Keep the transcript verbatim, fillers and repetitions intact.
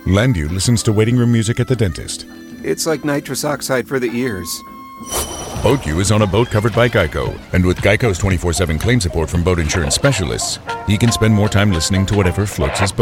Landu listens to waiting room music at the dentist. It's like nitrous oxide for the ears. BoatU is on a boat covered by Geico, and with Geico's twenty-four seven claim support from boat insurance specialists, he can spend more time listening to whatever floats his boat.